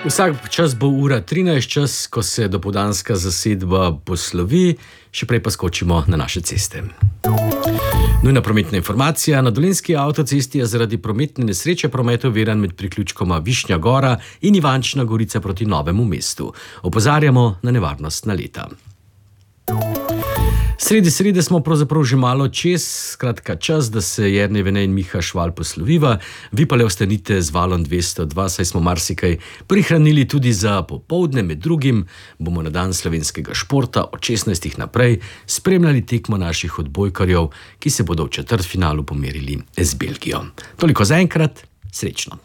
Vsak čas bo ura 13, čas, ko se dopoldanska zasedba poslovi, še prej pa skočimo na naše ceste. Nujna prometna informacija. Na Dolenjski avtocesti je zaradi prometne nesreče promet oviran med priključkoma Višnja Gora in Ivančna Gorica proti Novemu mestu. Opozarjamo na nevarnost naleta. Sredi srede smo pravzaprav že malo čez, skratka čas, da se Jernej Vene in Miha Šval posloviva. Vi pa le ostanite z Valom 202, saj smo marsikaj prihranili tudi za popoldne. Med drugim bomo na dan slovenskega športa od 16. naprej spremljali tekmo naših odbojkarjev, ki se bodo v četrtfinalu pomerili z Belgijo. Toliko zaenkrat, srečno!